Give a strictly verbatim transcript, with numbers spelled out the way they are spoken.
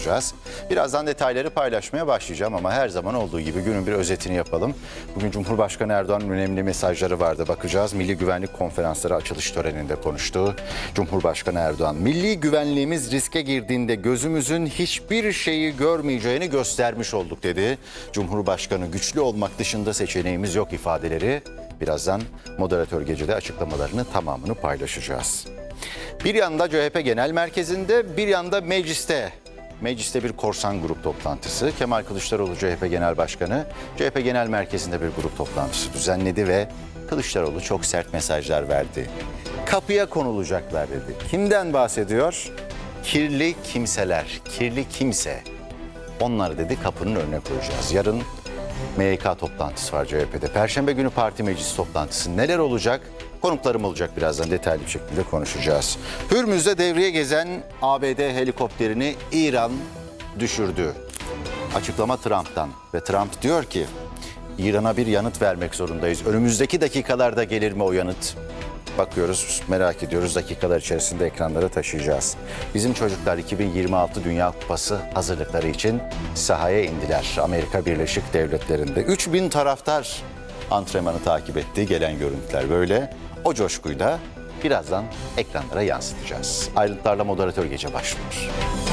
olacağız. Birazdan detayları paylaşmaya başlayacağım ama her zaman olduğu gibi günün bir özetini yapalım. Bugün Cumhurbaşkanı Erdoğan'ın önemli mesajları vardı, bakacağız. Milli Güvenlik Konferansları açılış töreninde konuştu. Cumhurbaşkanı Erdoğan, milli güvenliğimiz riske girdiğinde gözümüzün hiçbir şeyi görmeyeceğini göstermiş olduk dedi. Cumhurbaşkanı güçlü olmak dışında seçeneğimiz yok ifadeleri. Birazdan moderatör gecede açıklamalarını tamamını paylaşacağız. Bir yanda C H P Genel Merkezi'nde, bir yanda mecliste. Mecliste bir korsan grup toplantısı. Kemal Kılıçdaroğlu C H P Genel Başkanı C H P Genel Merkezi'nde bir grup toplantısı düzenledi ve Kılıçdaroğlu çok sert mesajlar verdi. Kapıya konulacaklar dedi. Kimden bahsediyor? Kirli kimseler, kirli kimse. Onları dedi kapının önüne koyacağız. Yarın M Y K toplantısı var C H P'de. Perşembe günü parti meclis toplantısı. Neler olacak? Konuklarım olacak, birazdan detaylı bir şekilde konuşacağız. Hürmüz'de devreye gezen A B D helikopterini İran düşürdü. Açıklama Trump'tan ve Trump diyor ki İran'a bir yanıt vermek zorundayız. Önümüzdeki dakikalarda gelir mi o yanıt? Bakıyoruz, merak ediyoruz. Dakikalar içerisinde ekranlara taşıyacağız. Bizim çocuklar iki bin yirmi altı Dünya Kupası hazırlıkları için sahaya indiler. Amerika Birleşik Devletleri'nde üç bin taraftar antrenmanı takip etti. Gelen görüntüler böyle. O coşkuyu da birazdan ekranlara yansıtacağız. Ayrıntılarla moderatör gece başlıyor.